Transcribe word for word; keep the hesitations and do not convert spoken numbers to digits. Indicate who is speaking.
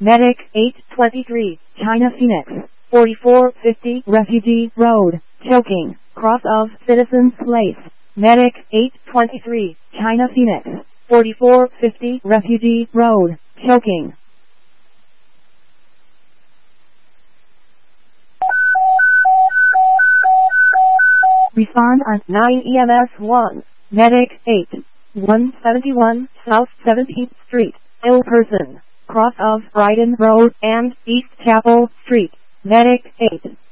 Speaker 1: Medic eight twenty-three, China Phoenix, forty-four fifty Refugee Road, choking, cross of Citizens Place. Medic eight twenty-three, China Phoenix, forty-four fifty Refugee Road, choking. Respond on nine E M S one. Medic eight, one seventy-one South seventeenth Street, ill person, cross of Brighton Road and East Chapel Street. Medic eight.